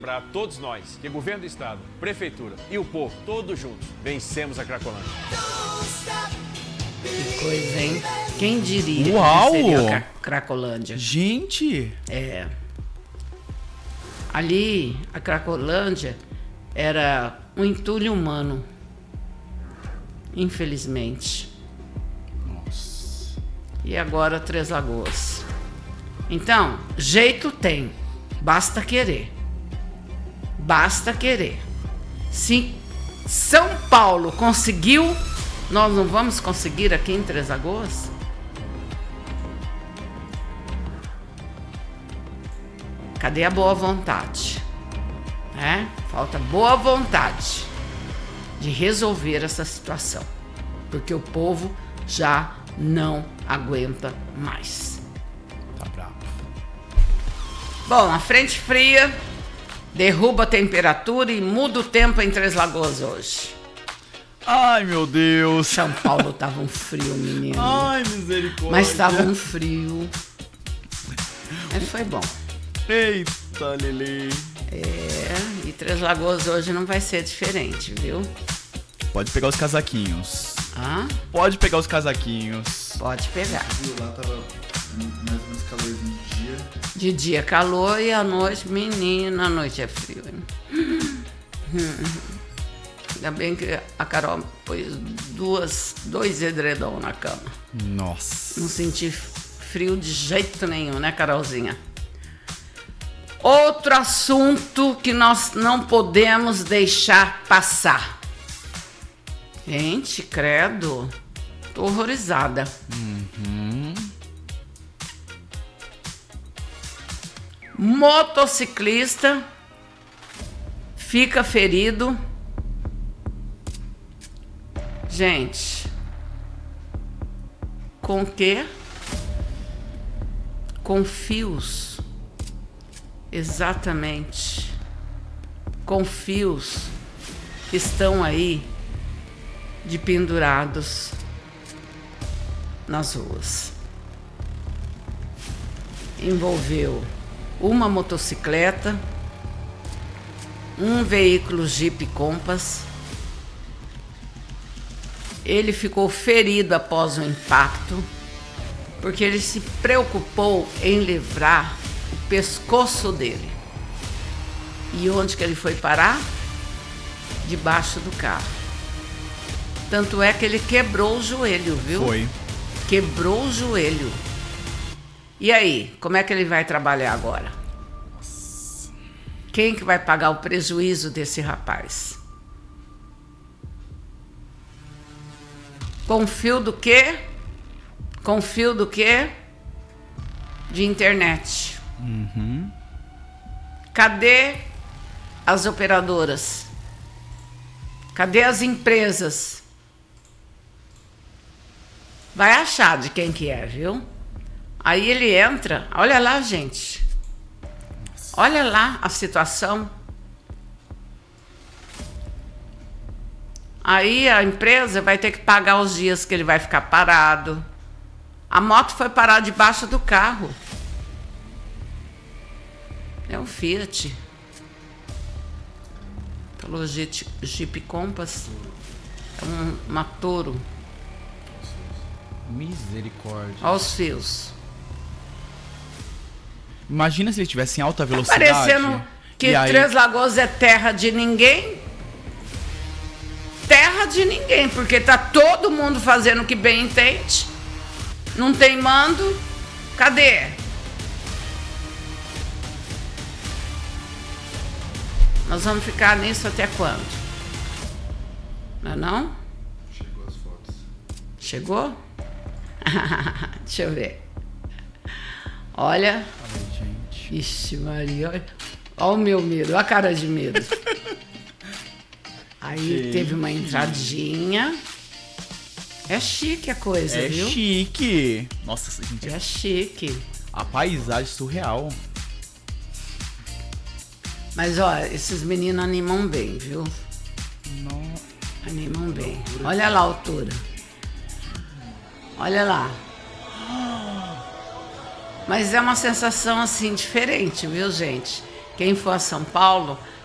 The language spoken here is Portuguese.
Para todos nós, que governo do estado, prefeitura e o povo, todos juntos, vencemos a Cracolândia. Que coisa, hein? Quem diria Uau! que seria a Cracolândia? Gente! É. Ali, a Cracolândia era um entulho humano. Infelizmente. Nossa. E agora Três Lagoas. Então, jeito tem. Basta querer. Basta querer. Se São Paulo conseguiu, nós não vamos conseguir aqui em Três Lagoas? Cadê a boa vontade? Falta boa vontade de resolver essa situação, porque o povo já não aguenta mais. Tá bravo. Bom, a frente fria derruba a temperatura e muda o tempo em Três Lagoas hoje. Ai, meu Deus. São Paulo tava um frio, menino. Ai, misericórdia. Mas tava um frio. Mas foi bom. Eita, Lili. E Três Lagoas hoje não vai ser diferente, viu? Pode pegar os casaquinhos. Hã? Pode pegar os casaquinhos. Pode pegar. Viu, lá tava mais ou menos calorzinho de dia. De dia calor e à noite, menina, à noite é frio, hein? Ainda bem que a Carol pôs dois edredom na cama. Nossa. Não senti frio de jeito nenhum, né, Carolzinha? Outro assunto que nós não podemos deixar passar. Gente, credo. Tô horrorizada. Motociclista fica ferido. Gente, com o quê? Com fios. Exatamente. Com fios que estão aí de pendurados nas ruas. Envolveu uma motocicleta, um veículo Jeep Compass. Ele ficou ferido após o impacto, porque ele se preocupou em livrar o pescoço dele. E onde que ele foi parar? Debaixo do carro. Tanto é que ele quebrou o joelho, viu? Foi. Quebrou o joelho. E aí, como é que ele vai trabalhar agora? Quem que vai pagar o prejuízo desse rapaz? Com fio do quê? Com fio do quê? De internet. Cadê as operadoras? Cadê as empresas? Vai achar de quem que é, viu? Aí ele entra, olha lá, gente. Olha lá a situação. Aí a empresa vai ter que pagar os dias que ele vai ficar parado. A moto foi parar debaixo do carro. É um Fiat. Falou Jeep Compass. É uma Toro. Misericórdia. Olha os fios. Imagina se ele estivesse em alta velocidade. Parecendo que e aí... Três Lagoas é terra de ninguém. Terra de ninguém, porque tá todo mundo fazendo o que bem entende. Não tem mando. Cadê? Nós vamos ficar nisso até quando? Não é não? Chegou as fotos. Chegou? Deixa eu ver. Olha. Ai, gente. Ixi, Maria. Olha o meu medo. Olha a cara de medo. Aí Gente. teve uma entradinha. É chique a coisa, É viu? chique. Nossa, gente. É chique. A paisagem surreal. Mas, ó, esses meninos animam bem, viu? Não. Animam bem. Olha lá a altura. Olha lá. Mas é uma sensação, assim, diferente, viu, gente? Quem for a São Paulo